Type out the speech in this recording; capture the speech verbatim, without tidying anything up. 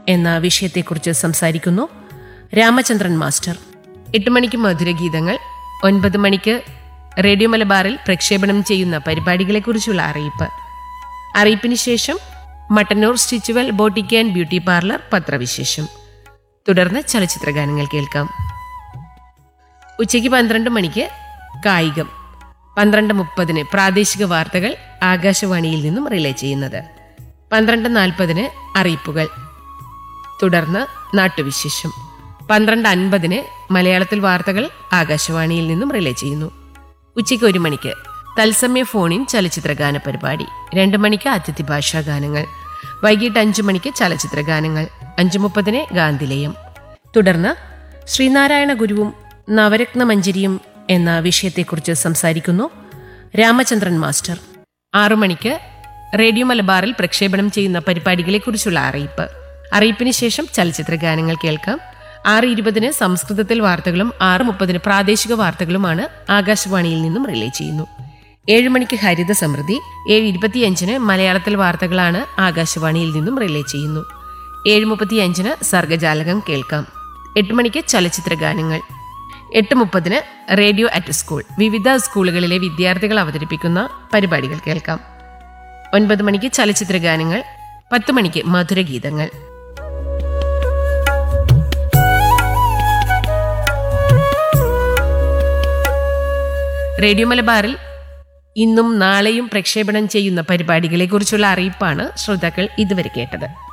എന്ന വിഷയത്തെക്കുറിച്ച് സംസാരിക്കുന്നു രാമചന്ദ്രൻ മാസ്റ്റർ. എട്ട് മണിക്ക് മധുരഗീതങ്ങൾ, ഒൻപത് മണിക്ക് റേഡിയോ മലബാറിൽ പ്രക്ഷേപണം ചെയ്യുന്ന പരിപാടികളെക്കുറിച്ചുള്ള അറിയിപ്പ്. അറിയിപ്പിന് ശേഷം Mattannur സ്റ്റിച്ചുവൽ boutique and beauty parlour പത്രവിശേഷം. തുടർന്ന് ചലച്ചിത്രഗാനങ്ങൾ കേൾക്കാം. ഉച്ചയ്ക്ക് പന്ത്രണ്ട് മണിക്ക് കായികം, പന്ത്രണ്ട് മുപ്പതിന് പ്രാദേശിക വാർത്തകൾ ആകാശവാണിയിൽ നിന്നും റിലേ ചെയ്യുന്നത്, പന്ത്രണ്ട് നാൽപ്പതിന് അറിയിപ്പുകൾ, തുടർന്ന് നാട്ടുവിശേഷം, പന്ത്രണ്ട് അൻപതിന് മലയാളത്തിൽ വാർത്തകൾ ആകാശവാണിയിൽ നിന്നും റിലേ ചെയ്യുന്നു. ഉച്ചയ്ക്ക് ഒരു മണിക്ക് തത്സമയ ഫോണിൻ ചലച്ചിത്രഗാന പരിപാടി, രണ്ട് മണിക്ക് അതിഥി ഭാഷാ ഗാനങ്ങൾ, വൈകിട്ട് അഞ്ചു മണിക്ക് ചലച്ചിത്ര ഗാനങ്ങൾ, അഞ്ചു മുപ്പതിന് ഗാന്ധിലയം. തുടർന്ന് ശ്രീനാരായണ ഗുരുവും നവരത്ന മഞ്ജരിയും എന്ന വിഷയത്തെക്കുറിച്ച് സംസാരിക്കുന്നു രാമചന്ദ്രൻ മാസ്റ്റർ. ആറു മണിക്ക് റേഡിയോ മലബാറിൽ പ്രക്ഷേപണം ചെയ്യുന്ന പരിപാടികളെക്കുറിച്ചുള്ള അറിയിപ്പ്. അറിയിപ്പിന് ശേഷം ചലച്ചിത്ര ഗാനങ്ങൾ കേൾക്കാം. ആറ് ഇരുപതിന് സംസ്കൃതത്തിൽ വാർത്തകളും ആറ് മുപ്പതിന് പ്രാദേശിക വാർത്തകളുമാണ് ആകാശവാണിയിൽ നിന്നും റിലേ ചെയ്യുന്നു. ഏഴ് മണിക്ക് ഹരിത സമൃദ്ധി, ഏഴ് ഇരുപത്തിയഞ്ചിന് മലയാളത്തിൽ വാർത്തകളാണ് ആകാശവാണിയിൽ നിന്നും റിലേ ചെയ്യുന്നു. ഏഴ് മുപ്പത്തിയഞ്ചിന് സർഗജാലകം കേൾക്കാം. എട്ട് മണിക്ക് ചലച്ചിത്ര ഗാനങ്ങൾ, എട്ട് മുപ്പതിന് റേഡിയോ അറ്റ് സ്കൂൾ, വിവിധ സ്കൂളുകളിലെ വിദ്യാർത്ഥികൾ അവതരിപ്പിക്കുന്ന പരിപാടികൾ കേൾക്കാം. ഒൻപത് മണിക്ക് ചലച്ചിത്ര ഗാനങ്ങൾ, പത്ത് മണിക്ക് മധുരഗീതങ്ങൾ. റേഡിയോ മലബാറിൽ ഇന്നും നാളെയും പ്രക്ഷേപണം ചെയ്യുന്ന പരിപാടികളെക്കുറിച്ചുള്ള അറിയിപ്പാണ് ശ്രോതാക്കൾ ഇതുവരെ കേട്ടത്.